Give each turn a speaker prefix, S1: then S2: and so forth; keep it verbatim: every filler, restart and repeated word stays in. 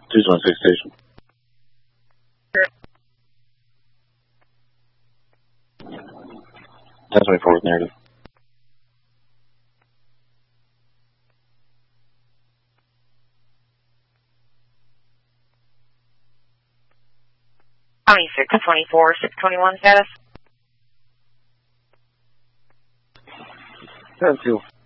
S1: two twenty-six station. ten twenty-four with narrative.
S2: County six twenty-four, six twenty-one status.
S1: ten two.